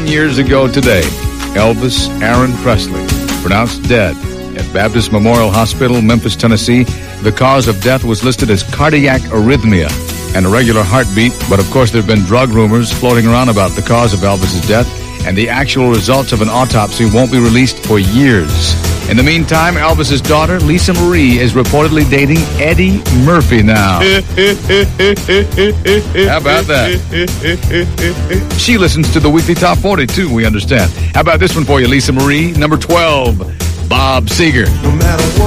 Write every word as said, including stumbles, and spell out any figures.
Ten years ago today, Elvis Aaron Presley, pronounced dead at Baptist Memorial Hospital, Memphis, Tennessee. The cause of death was listed as cardiac arrhythmia and irregular heartbeat, but of course there have been drug rumors floating around about the cause of Elvis's death, and the actual results of an autopsy won't be released for years. In the meantime, Elvis's daughter, Lisa Marie, is reportedly dating Eddie Murphy now. How about that? She listens to the Weekly Top forty, too, we understand. How about this one for you, Lisa Marie? Number twelve, Bob Seger. No matter what.